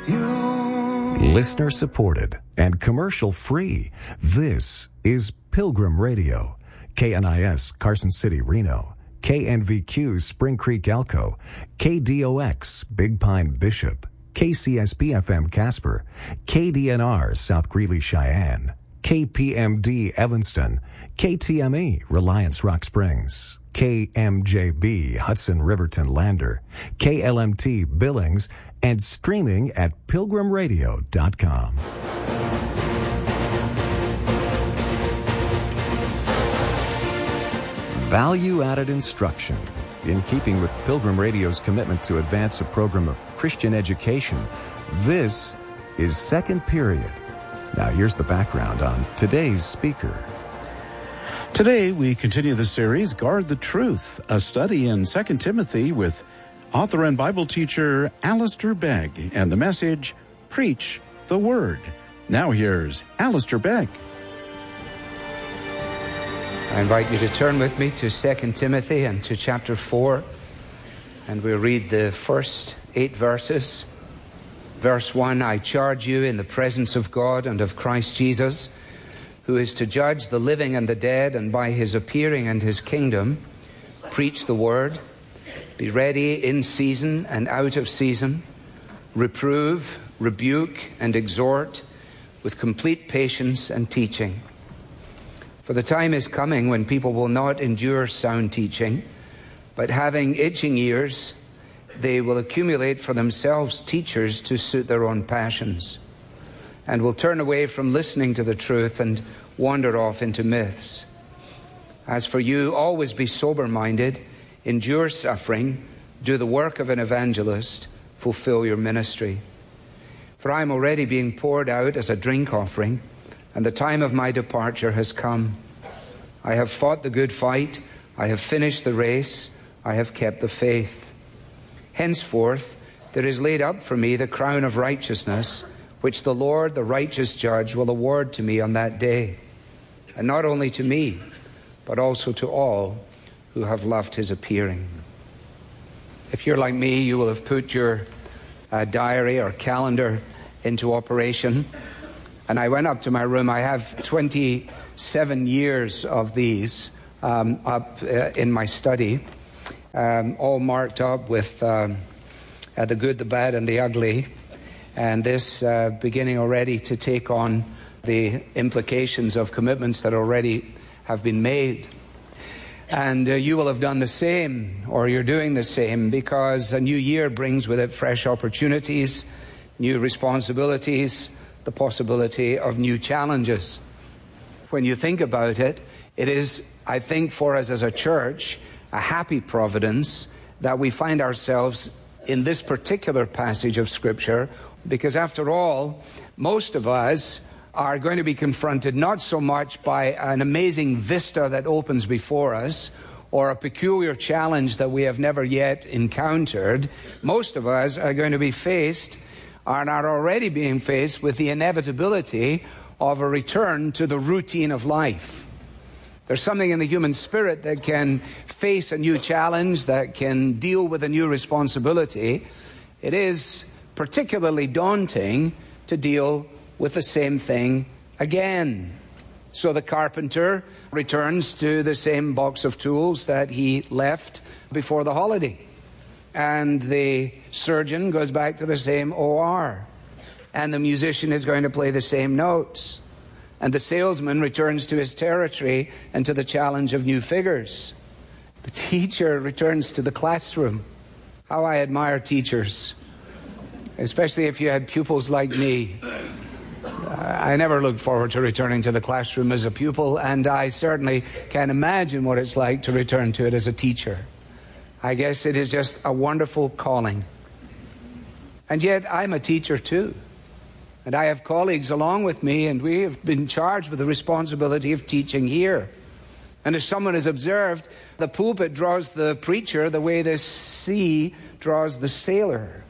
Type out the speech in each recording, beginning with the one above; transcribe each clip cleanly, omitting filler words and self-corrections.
Listener supported and commercial free. This is Pilgrim Radio. KNIS Carson City, Reno. KNVQ Spring Creek, Elko. KDOX Big Pine, Bishop. KCSB FM Casper. KDNR South Greeley, Cheyenne. KPMD Evanston. KTME Reliance Rock Springs. KMJB Hudson Riverton Lander. KLMT Billings. And streaming at pilgrimradio.com. Value-added instruction. In keeping with Pilgrim Radio's commitment to advance a program of Christian education, this is Second Period. Now here's the background on today's speaker. Today we continue the series, Guard the Truth, a study in 2 Timothy with author and Bible teacher Alistair Begg, and the message, Preach the Word. Now here's Alistair Begg. I invite you to turn with me to 2 Timothy and to chapter 4, and we'll read the first 8 verses. Verse 1, I charge you in the presence of God and of Christ Jesus, who is to judge the living and the dead, and by his appearing and his kingdom, preach the word. Be ready in season and out of season. Reprove, rebuke, and exhort with complete patience and teaching. For the time is coming when people will not endure sound teaching, but having itching ears, they will accumulate for themselves teachers to suit their own passions, and will turn away from listening to the truth and wander off into myths. As for you, always be sober-minded, endure suffering, do the work of an evangelist, fulfill your ministry. For I am already being poured out as a drink offering, and the time of my departure has come. I have fought the good fight, I have finished the race, I have kept the faith. Henceforth there is laid up for me the crown of righteousness, which the Lord, the righteous judge, will award to me on that day. And not only to me, but also to all who have loved his appearing. If you're like me, you will have put your diary or calendar into operation. And I went up to my room. I have 27 years of these up in my study, all marked up with the good, the bad, and the ugly. And this beginning already to take on the implications of commitments that already have been made. And you will have done the same, or you're doing the same, because a new year brings with it fresh opportunities, new responsibilities, the possibility of new challenges. When you think about it, it is, I think, for us as a church, a happy providence that we find ourselves in this particular passage of Scripture, because after all, most of us are going to be confronted not so much by an amazing vista that opens before us or a peculiar challenge that we have never yet encountered. Most of us are going to be faced and are already being faced with the inevitability of a return to the routine of life. There's something in the human spirit that can face a new challenge, that can deal with a new responsibility. It is particularly daunting to deal with the same thing again. So the carpenter returns to the same box of tools that he left before the holiday. And the surgeon goes back to the same OR. And the musician is going to play the same notes. And the salesman returns to his territory and to the challenge of new figures. The teacher returns to the classroom. How I admire teachers, especially if you had pupils like me. I never looked forward to returning to the classroom as a pupil, and I certainly can't imagine what it's like to return to it as a teacher. I guess it is just a wonderful calling. And yet I'm a teacher too. And I have colleagues along with me, and we have been charged with the responsibility of teaching here. And as someone has observed, the pulpit draws the preacher the way the sea draws the sailor.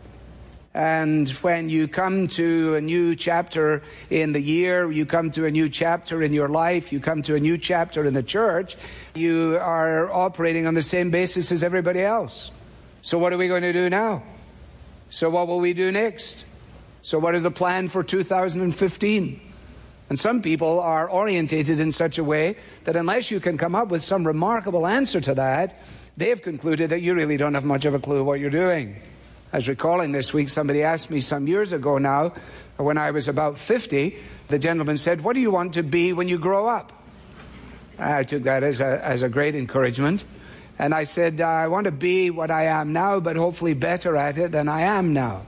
And when you come to a new chapter in the year, you come to a new chapter in your life, you come to a new chapter in the church, you are operating on the same basis as everybody else. So what are we going to do now? So what will we do next? So what is the plan for 2015? And some people are orientated in such a way that unless you can come up with some remarkable answer to that, they have concluded that you really don't have much of a clue what you're doing. I was recalling this week, somebody asked me some years ago now, when I was about 50, the gentleman said, "What do you want to be when you grow up?" I took that as a great encouragement. And I said, "I want to be what I am now, but hopefully better at it than I am now."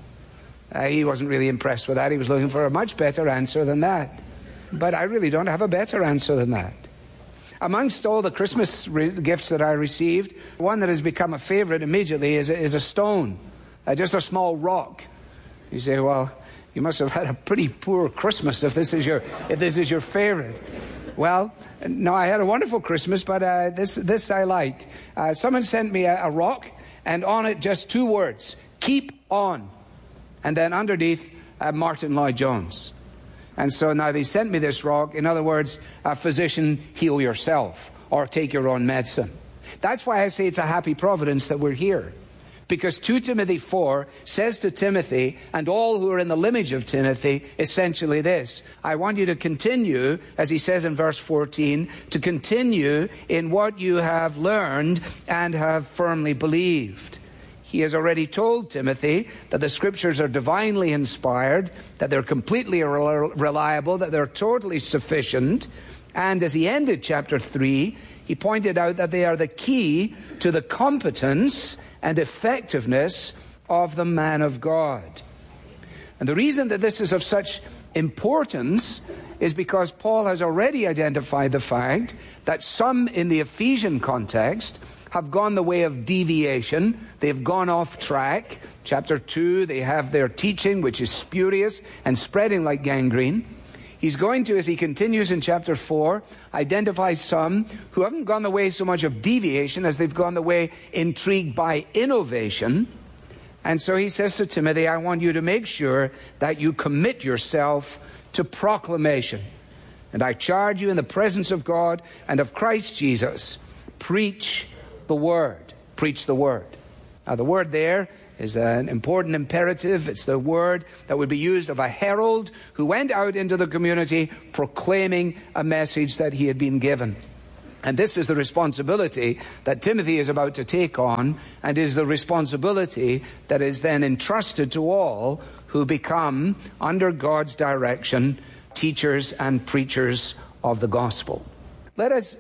He wasn't really impressed with that. He was looking for a much better answer than that. But I really don't have a better answer than that. Amongst all the Christmas gifts that I received, one that has become a favorite immediately is a stone, just a small rock. You say, well, you must have had a pretty poor Christmas if this is your favorite. Well, no, I had a wonderful Christmas, but this I like. Someone sent me a rock, and on it just 2 words, "Keep on." And then underneath, Martin Lloyd-Jones. And so now they sent me this rock. In other words, physician, heal yourself, or take your own medicine. That's why I say it's a happy providence that we're here. Because 2 Timothy 4 says to Timothy, and all who are in the lineage of Timothy, essentially this: I want you to continue, as he says in verse 14, to continue in what you have learned and have firmly believed. He has already told Timothy that the Scriptures are divinely inspired, that they're completely reliable, that they're totally sufficient. And as he ended chapter 3, he pointed out that they are the key to the competence and effectiveness of the man of God. And the reason that this is of such importance is because Paul has already identified the fact that some in the Ephesian context have gone the way of deviation. They've gone off track. Chapter 2, they have their teaching, which is spurious and spreading like gangrene. He's going to, as he continues in chapter 4, identify some who haven't gone the way so much of deviation as they've gone the way intrigued by innovation. And so he says to Timothy, I want you to make sure that you commit yourself to proclamation. And I charge you in the presence of God and of Christ Jesus, preach the word. Preach the word. Now the word there is an important imperative. It's the word that would be used of a herald who went out into the community proclaiming a message that he had been given. And this is the responsibility that Timothy is about to take on, and is the responsibility that is then entrusted to all who become, under God's direction, teachers and preachers of the gospel. Let us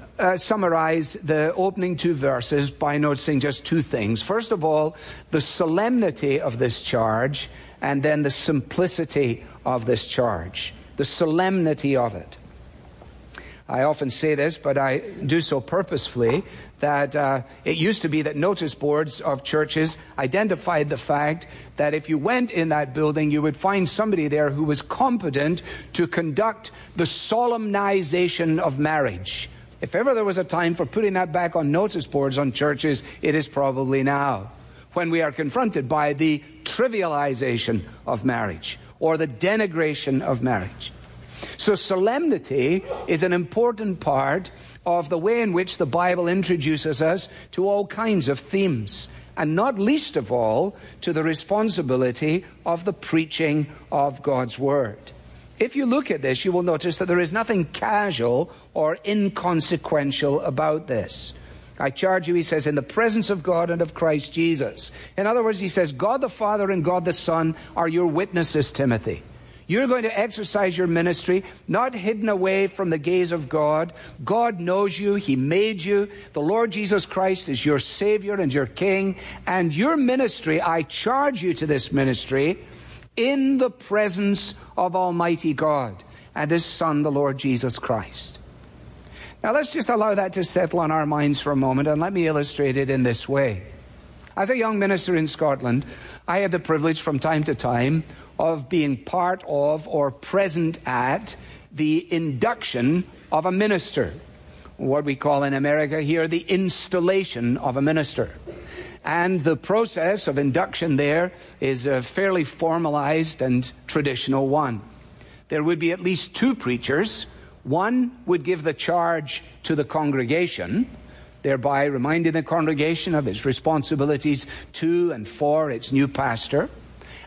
summarize the opening 2 verses by noticing just 2 things. First of all, the solemnity of this charge, and then the simplicity of this charge. The solemnity of it. I often say this, but I do so purposefully, that it used to be that notice boards of churches identified the fact that if you went in that building, you would find somebody there who was competent to conduct the solemnization of marriage. If ever there was a time for putting that back on notice boards on churches, it is probably now, when we are confronted by the trivialization of marriage or the denigration of marriage. So solemnity is an important part of the way in which the Bible introduces us to all kinds of themes, and not least of all to the responsibility of the preaching of God's word. If you look at this, you will notice that there is nothing casual or inconsequential about this. I charge you, he says, in the presence of God and of Christ Jesus. In other words, he says, God the Father and God the Son are your witnesses, Timothy. You're going to exercise your ministry, not hidden away from the gaze of God. God knows you. He made you. The Lord Jesus Christ is your Savior and your King. And your ministry, I charge you to this ministry, in the presence of Almighty God and His Son, the Lord Jesus Christ. Now let's just allow that to settle on our minds for a moment, and let me illustrate it in this way. As a young minister in Scotland, I had the privilege from time to time of being part of or present at the induction of a minister. What we call in America here the installation of a minister. And the process of induction there is a fairly formalized and traditional one. There would be at least 2 preachers. One would give the charge to the congregation, thereby reminding the congregation of its responsibilities to and for its new pastor.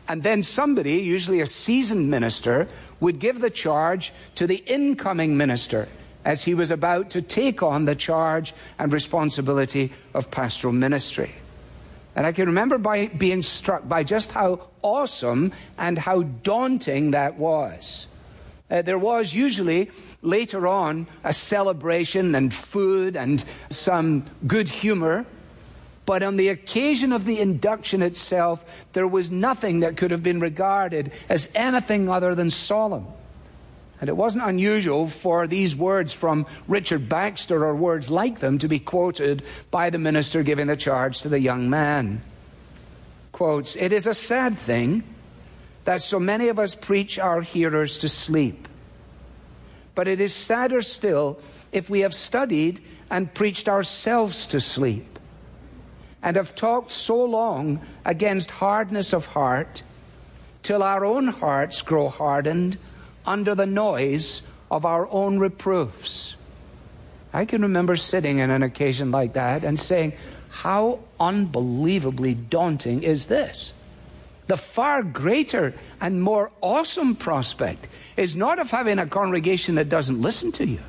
And then somebody, usually a seasoned minister, would give the charge to the incoming minister as he was about to take on the charge and responsibility of pastoral ministry. And I can remember being struck by just how awesome and how daunting that was. There was usually later on a celebration and food and some good humor. But on the occasion of the induction itself, there was nothing that could have been regarded as anything other than solemn. And it wasn't unusual for these words from Richard Baxter or words like them to be quoted by the minister giving the charge to the young man. Quotes, "It is a sad thing that so many of us preach our hearers to sleep. But it is sadder still if we have studied and preached ourselves to sleep, and have talked so long against hardness of heart, till our own hearts grow hardened under the noise of our own reproofs." I can remember sitting in an occasion like that and saying, how unbelievably daunting is this? The far greater and more awesome prospect is not of having a congregation that doesn't listen to you,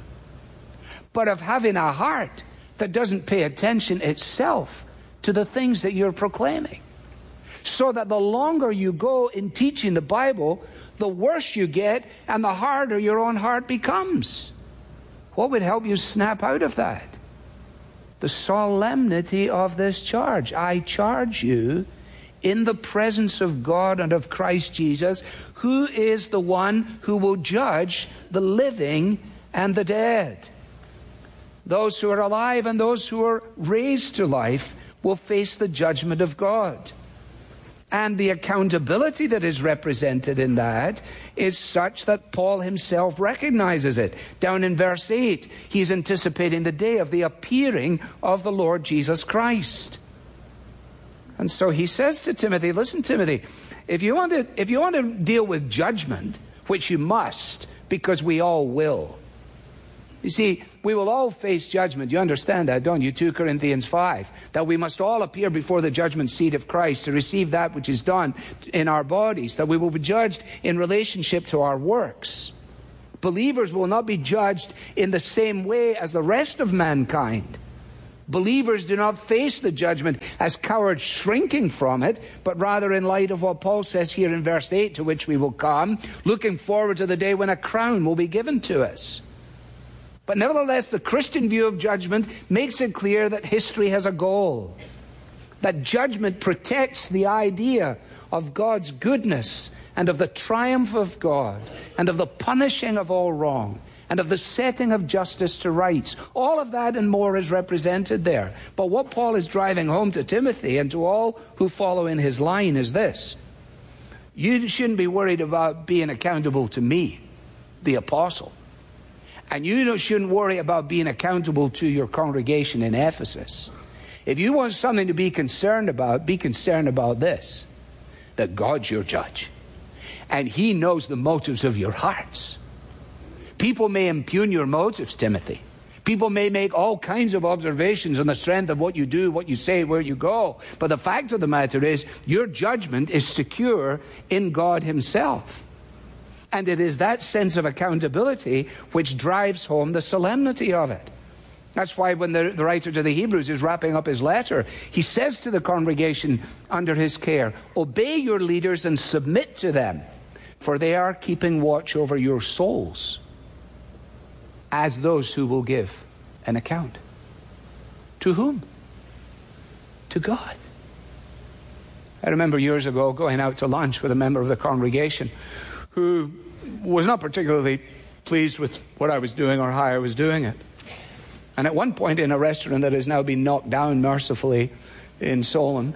but of having a heart that doesn't pay attention itself to the things that you're proclaiming. So that the longer you go in teaching the Bible, the worse you get and the harder your own heart becomes. What would help you snap out of that? The solemnity of this charge. I charge you in the presence of God and of Christ Jesus, who is the one who will judge the living and the dead. Those who are alive and those who are raised to life will face the judgment of God. And the accountability that is represented in that is such that Paul himself recognizes it. Down in verse 8, he's anticipating the day of the appearing of the Lord Jesus Christ. And so he says to Timothy, listen, Timothy, if you want to deal with judgment, which you must, because we all will. You see, we will all face judgment. You understand that, don't you? 2 Corinthians 5. That we must all appear before the judgment seat of Christ to receive that which is done in our bodies. That we will be judged in relationship to our works. Believers will not be judged in the same way as the rest of mankind. Believers do not face the judgment as cowards shrinking from it, but rather in light of what Paul says here in verse 8, to which we will come, looking forward to the day when a crown will be given to us. But nevertheless, the Christian view of judgment makes it clear that history has a goal. That judgment protects the idea of God's goodness and of the triumph of God and of the punishing of all wrong and of the setting of justice to rights. All of that and more is represented there. But what Paul is driving home to Timothy and to all who follow in his line is this. You shouldn't be worried about being accountable to me, the apostle. And you shouldn't worry about being accountable to your congregation in Ephesus. If you want something to be concerned about this, that God's your judge. And He knows the motives of your hearts. People may impugn your motives, Timothy. People may make all kinds of observations on the strength of what you do, what you say, where you go. But the fact of the matter is, your judgment is secure in God Himself. And it is that sense of accountability which drives home the solemnity of it. That's why when the writer to the Hebrews is wrapping up his letter, he says to the congregation under his care, obey your leaders and submit to them, for they are keeping watch over your souls as those who will give an account. To whom? To God. I remember years ago going out to lunch with a member of the congregation who was not particularly pleased with what I was doing or how I was doing it. And at one point in a restaurant that has now been knocked down mercifully in Solon,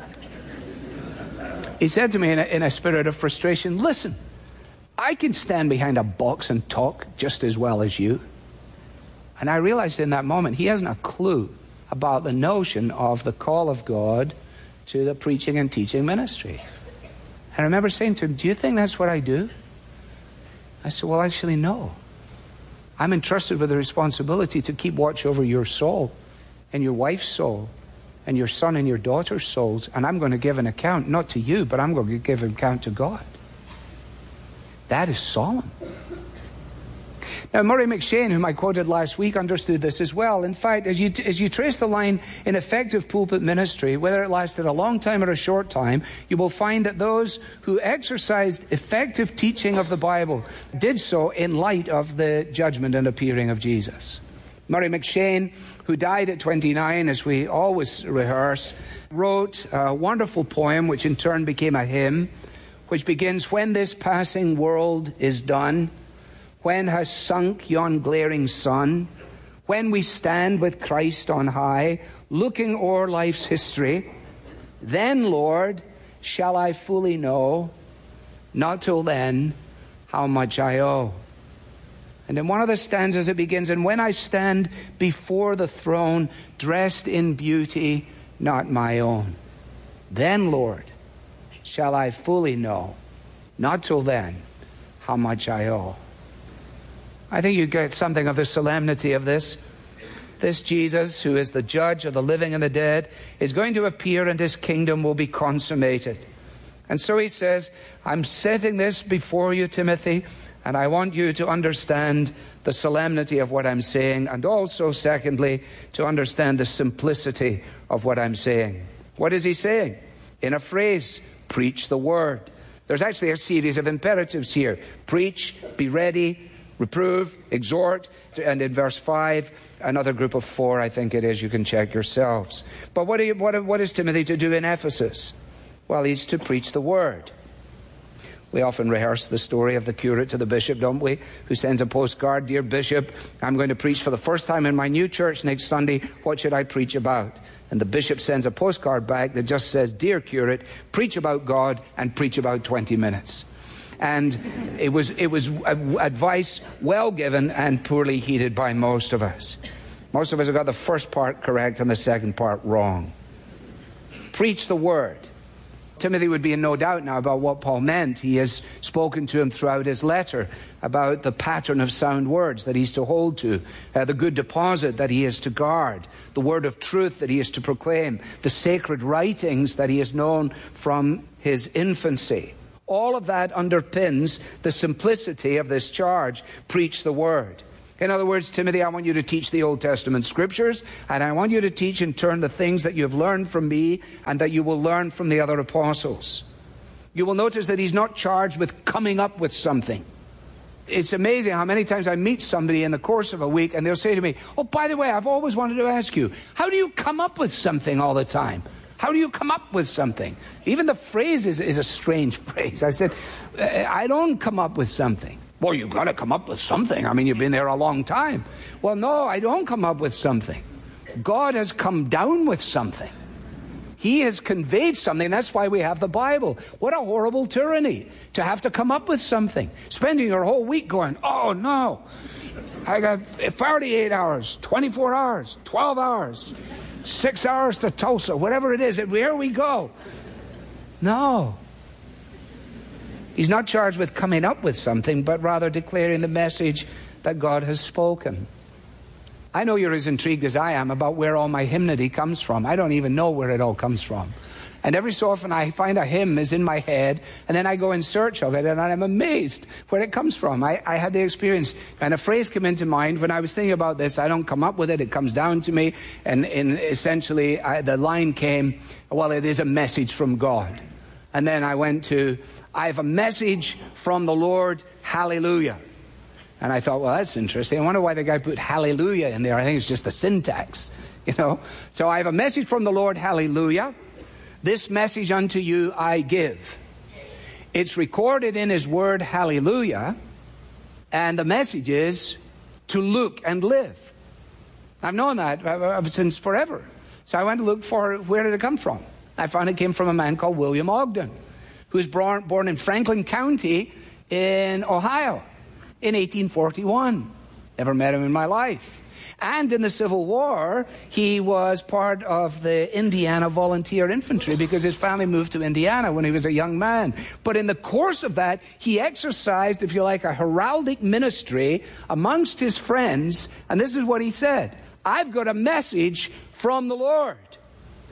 he said to me in a spirit of frustration, listen, I can stand behind a box and talk just as well as you. And I realized in that moment he hasn't a clue about the notion of the call of God to the preaching and teaching ministry. I remember saying to him, do you think that's what I do? I said, well, actually, no. I'm entrusted with the responsibility to keep watch over your soul and your wife's soul and your son and your daughter's souls, and I'm going to give an account, not to you, but I'm going to give an account to God. That is solemn. Now, Murray McShane, whom I quoted last week, understood this as well. In fact, as you trace the line in effective pulpit ministry, whether it lasted a long time or a short time, you will find that those who exercised effective teaching of the Bible did so in light of the judgment and appearing of Jesus. Murray McShane, who died at 29, as we always rehearse, wrote a wonderful poem, which in turn became a hymn, which begins, "When this passing world is done, when has sunk yon glaring sun, when we stand with Christ on high, looking o'er life's history, then, Lord, shall I fully know, not till then, how much I owe." And in one of the stanzas it begins, "And when I stand before the throne, dressed in beauty not my own, then, Lord, shall I fully know, not till then, how much I owe." I think you get something of the solemnity of this. This Jesus, who is the judge of the living and the dead, is going to appear and his kingdom will be consummated. And so he says, I'm setting this before you, Timothy, and I want you to understand the solemnity of what I'm saying, and also, secondly, to understand the simplicity of what I'm saying. What is he saying? In a phrase, preach the word. There's actually a series of imperatives here. Preach, be ready, reprove, exhort, and in verse 5, another group of 4, I think it is. You can check yourselves. But what is Timothy to do in Ephesus? Well, he's to preach the word. We often rehearse the story of the curate to the bishop, don't we? Who sends a postcard, "Dear Bishop, I'm going to preach for the first time in my new church next Sunday. What should I preach about?" And the bishop sends a postcard back that just says, "Dear curate, preach about God and preach about 20 minutes. And it was advice well given and poorly heeded by most of us. Most of us have got the first part correct and the second part wrong. Preach the word. Timothy would be in no doubt now about what Paul meant. He has spoken to him throughout his letter about the pattern of sound words that he's to hold to, the good deposit that he is to guard, the word of truth that he is to proclaim, the sacred writings that he has known from his infancy. All of that underpins the simplicity of this charge, preach the word. In other words, Timothy, I want you to teach the Old Testament scriptures, and I want you to teach in turn the things that you've learned from me and that you will learn from the other apostles. You will notice that he's not charged with coming up with something. It's amazing how many times I meet somebody in the course of a week and they'll say to me, "Oh, by the way, I've always wanted to ask you, how do you come up with something all the time? How do you come up with something?" Even the phrase is a strange phrase. I said, I don't come up with something. "Well, you've got to come up with something. I mean, you've been there a long time." Well, no, I don't come up with something. God has come down with something. He has conveyed something. That's why we have the Bible. What a horrible tyranny to have to come up with something. Spending your whole week going, "Oh, no, I got 48 hours, 24 hours, 12 hours, 6 hours to Tulsa," whatever it is, and where we go. No. He's not charged with coming up with something, but rather declaring the message that God has spoken. I know you're as intrigued as I am about where all my hymnody comes from. I don't even know where it all comes from. And every so often I find a hymn is in my head, and then I go in search of it, and I'm amazed where it comes from. I had the experience, and a phrase came into mind when I was thinking about this. I don't come up with it, it comes down to me, and essentially the line came, well, it is a message from God. And then I went to, I have a message from the Lord, hallelujah. And I thought, well, that's interesting. I wonder why the guy put hallelujah in there. I think it's just the syntax, you know. So I have a message from the Lord, hallelujah. This message unto you I give. It's recorded in his word, hallelujah. And the message is to look and live. I've known that since forever. So I went to look for where did it come from. I found it came from a man called William Ogden, who was born in Franklin County in Ohio in 1841. Never met him in my life. And in the Civil War, he was part of the Indiana Volunteer Infantry because his family moved to Indiana when he was a young man. But in the course of that, he exercised, if you like, a heraldic ministry amongst his friends. And this is what he said: I've got a message from the Lord.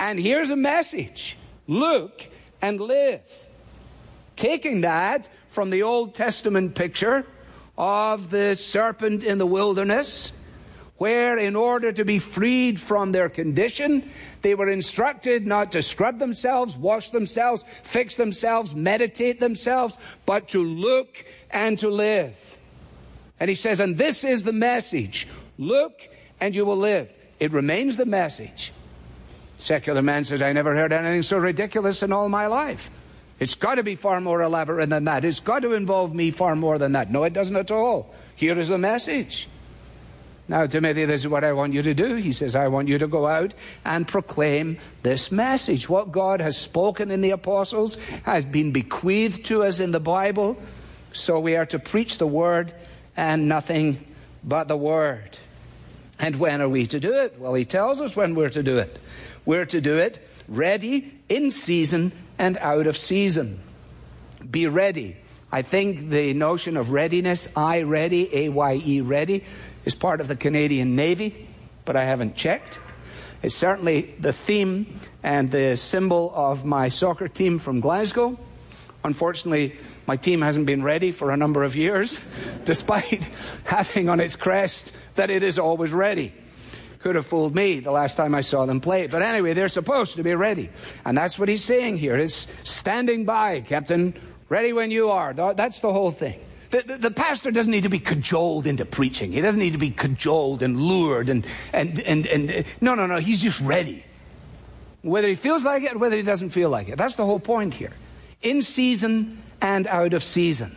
And here's a message. Look and live. Taking that from the Old Testament picture of the serpent in the wilderness, where in order to be freed from their condition, they were instructed not to scrub themselves, wash themselves, fix themselves, meditate themselves, but to look and to live. And he says, and this is the message. Look and you will live. It remains the message. Secular man says, I never heard anything so ridiculous in all my life. It's got to be far more elaborate than that. It's got to involve me far more than that. No, it doesn't at all. Here is the message. Now, Timothy, this is what I want you to do. He says, I want you to go out and proclaim this message. What God has spoken in the apostles has been bequeathed to us in the Bible. So we are to preach the word and nothing but the word. And when are we to do it? Well, he tells us when we're to do it. We're to do it ready, in season, and out of season. Be ready. I think the notion of readiness, I-ready, A-Y-E, ready, is part of the Canadian Navy, but I haven't checked. It's certainly the theme and the symbol of my soccer team from Glasgow. Unfortunately, my team hasn't been ready for a number of years, despite having on its crest that it is always ready. Could have fooled me the last time I saw them play. But anyway, they're supposed to be ready. And that's what he's saying here, is standing by, Captain, ready when you are. That's the whole thing. The pastor doesn't need to be cajoled into preaching. He doesn't need to be cajoled and lured and no. He's just ready. Whether he feels like it or whether he doesn't feel like it. That's the whole point here. In season and out of season.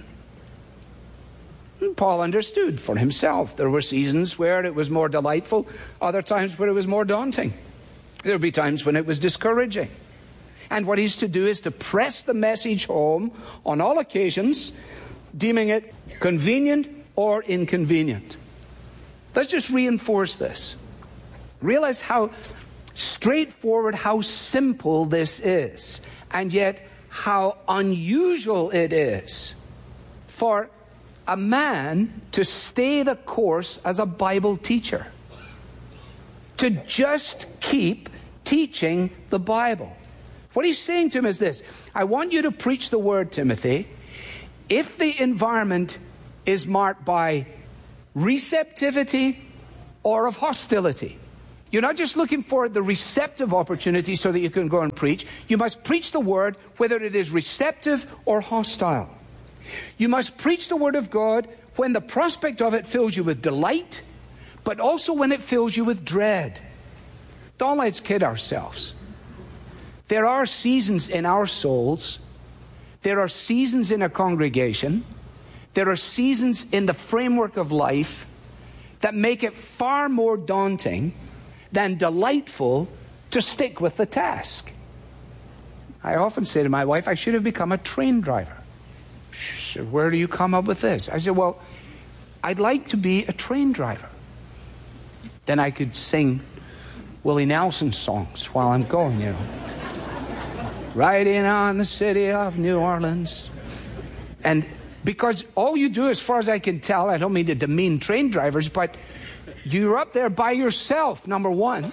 Paul understood for himself. There were seasons where it was more delightful, other times where it was more daunting. There would be times when it was discouraging. And what he's to do is to press the message home on all occasions, deeming it convenient or inconvenient. Let's just reinforce this. Realize how straightforward, how simple this is, and yet how unusual it is for a man to stay the course as a Bible teacher, to just keep teaching the Bible. What he's saying to him is this: I want you to preach the word, Timothy, if the environment is marked by receptivity or of hostility. You're not just looking for the receptive opportunity so that you can go and preach. You must preach the word whether it is receptive or hostile. You must preach the word of God when the prospect of it fills you with delight, but also when it fills you with dread. Don't let's kid ourselves. There are seasons in our souls. There are seasons in a congregation. There are seasons in the framework of life that make it far more daunting than delightful to stick with the task. I often say to my wife, I should have become a train driver. She said, where do you come up with this? I said, well, I'd like to be a train driver. Then I could sing Willie Nelson songs while I'm going, you know. Riding on the city of New Orleans. And because all you do, as far as I can tell, I don't mean to demean train drivers, but you're up there by yourself, number one.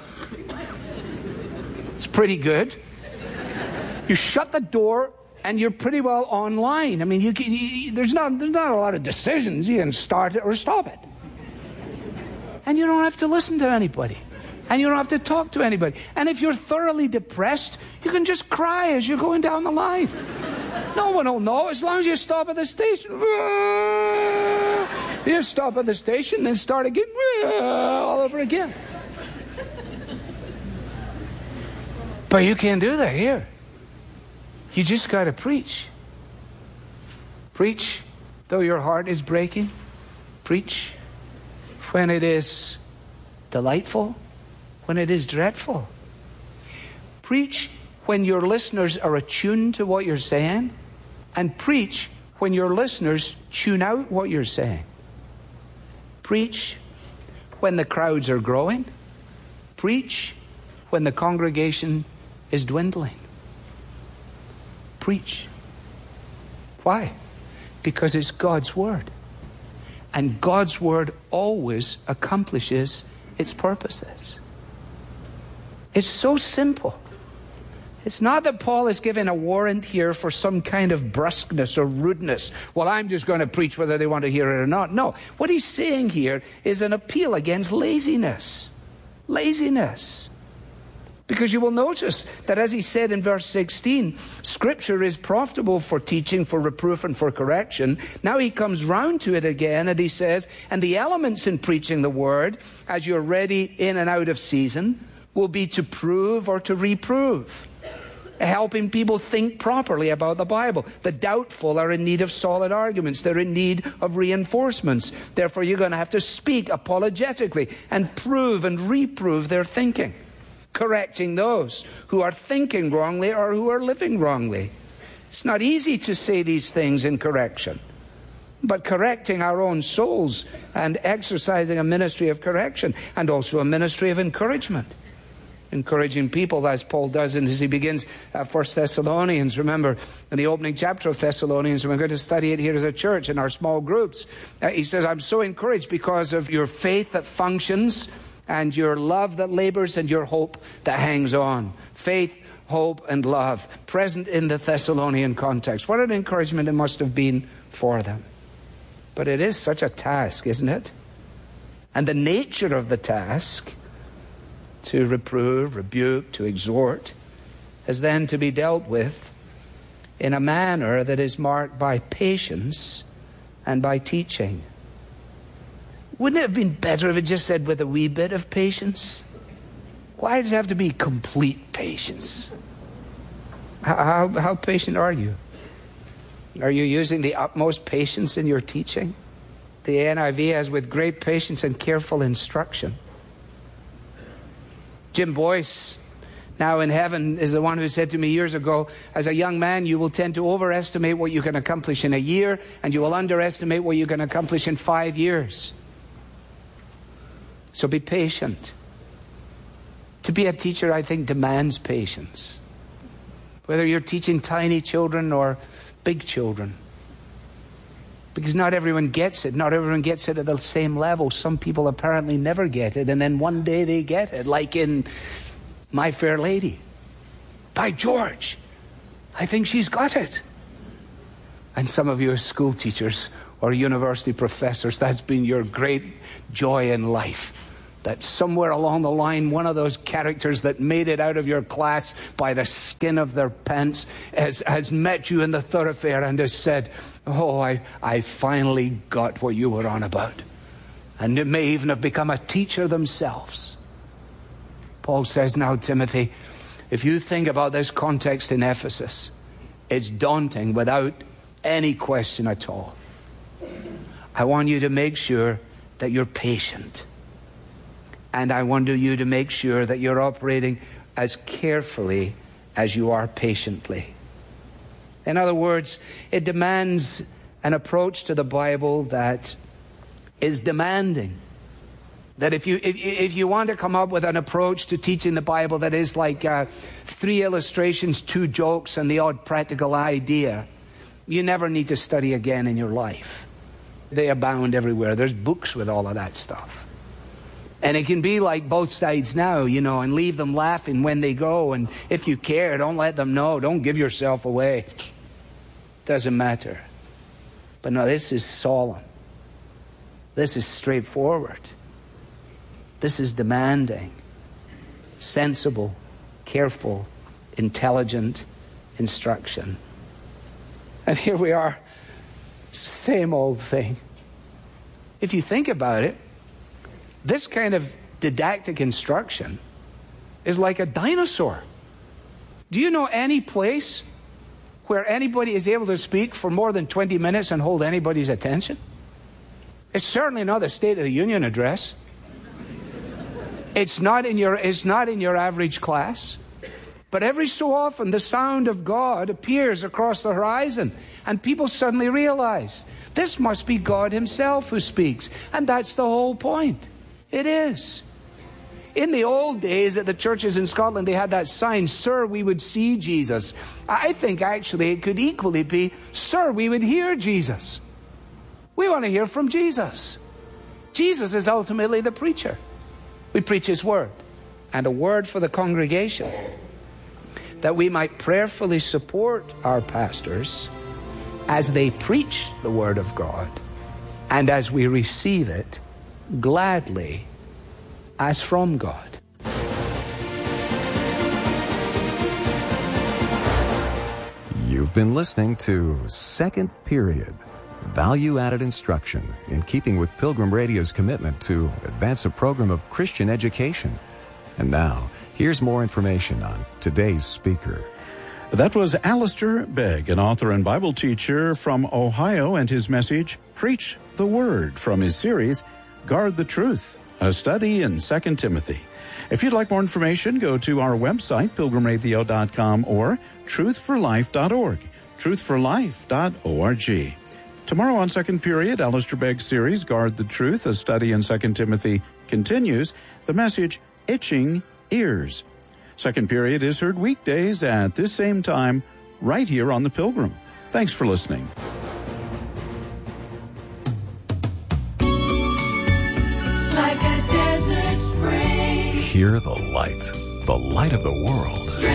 It's pretty good. You shut the door and you're pretty well online. I mean, there's not a lot of decisions. You can start it or stop it. And you don't have to listen to anybody. And you don't have to talk to anybody. And if you're thoroughly depressed, you can just cry as you're going down the line. No one will know as long as you stop at the station. You stop at the station, then start again, all over again. But you can't do that here. You just got to preach. Preach though your heart is breaking. Preach when it is delightful, when it is dreadful. Preach when your listeners are attuned to what you're saying, and preach when your listeners tune out what you're saying. Preach when the crowds are growing. Preach when the congregation is dwindling. Preach. Why? Because it's God's word. And God's word always accomplishes its purposes. It's so simple. It's not that Paul is giving a warrant here for some kind of brusqueness or rudeness. Well, I'm just going to preach whether they want to hear it or not. No, what he's saying here is an appeal against laziness. Laziness. Because you will notice that, as he said in verse 16, Scripture is profitable for teaching, for reproof, and for correction. Now he comes round to it again, and he says, and the elements in preaching the word, as you're ready in and out of season, will be to prove or to reprove, helping people think properly about the Bible. The doubtful are in need of solid arguments. They're in need of reinforcements. Therefore, you're going to have to speak apologetically and prove and reprove their thinking, correcting those who are thinking wrongly or who are living wrongly. It's not easy to say these things in correction, but correcting our own souls and exercising a ministry of correction and also a ministry of encouragement. Encouraging people, as Paul does as he begins 1 Thessalonians. Remember, in the opening chapter of Thessalonians, and we're going to study it here as a church in our small groups. He says, I'm so encouraged because of your faith that functions and your love that labors and your hope that hangs on. Faith, hope, and love present in the Thessalonian context. What an encouragement it must have been for them. But it is such a task, isn't it? And the nature of the task, to reprove, rebuke, to exhort, is then to be dealt with in a manner that is marked by patience and by teaching. Wouldn't it have been better if it just said with a wee bit of patience? Why does it have to be complete patience? How patient are you? Are you using the utmost patience in your teaching? The NIV has with great patience and careful instruction. Jim Boyce, now in heaven, is the one who said to me years ago, as a young man, you will tend to overestimate what you can accomplish in a year, and you will underestimate what you can accomplish in 5 years. So be patient. To be a teacher, I think, demands patience. Whether you're teaching tiny children or big children. Because not everyone gets it. Not everyone gets it at the same level. Some people apparently never get it, and then one day they get it, like in My Fair Lady. By George, I think she's got it. And some of you are school teachers or university professors, that's been your great joy in life. That somewhere along the line, one of those characters that made it out of your class by the skin of their pants has met you in the thoroughfare and has said, oh, I finally got what you were on about. And it may even have become a teacher themselves. Paul says now, Timothy, if you think about this context in Ephesus, it's daunting without any question at all. I want you to make sure that you're patient. And I want you to make sure that you're operating as carefully as you are patiently. In other words, it demands an approach to the Bible that is demanding. That if you want to come up with an approach to teaching the Bible that is like 3 illustrations, 2 jokes, and the odd practical idea, you never need to study again in your life. They abound everywhere. There's books with all of that stuff. And it can be like Both Sides Now, and leave them laughing when they go. And if you care, don't let them know. Don't give yourself away. Doesn't matter. But no, this is solemn. This is straightforward. This is demanding, sensible, careful, intelligent instruction. And here we are, same old thing. If you think about it, this kind of didactic instruction is like a dinosaur. Do you know any place where anybody is able to speak for more than 20 minutes and hold anybody's attention? It's certainly not the State of the Union address. It's not in your average class. But every so often the sound of God appears across the horizon, and people suddenly realize this must be God himself who speaks. And that's the whole point. It is. In the old days at the churches in Scotland, they had that sign, Sir, we would see Jesus. I think actually it could equally be, Sir, we would hear Jesus. We want to hear from Jesus. Jesus is ultimately the preacher. We preach his word, and a word for the congregation. that we might prayerfully support our pastors as they preach the Word of God and as we receive it gladly as from God. You've been listening to Second Period, value-added instruction in keeping with Pilgrim Radio's commitment to advance a program of Christian education. And now, here's more information on today's speaker. That was Alistair Begg, an author and Bible teacher from Ohio, and his message, Preach the Word, from his series, Guard the Truth, a study in 2 Timothy. If you'd like more information, go to our website, pilgrimradio.com, or truthforlife.org, truthforlife.org. Tomorrow on Second Period, Alistair Begg's series, Guard the Truth, a study in 2 Timothy, continues. The message, Itching Ears. Second Period is heard weekdays at this same time, right here on The Pilgrim. Thanks for listening. Like a desert spring. Hear the light of the world.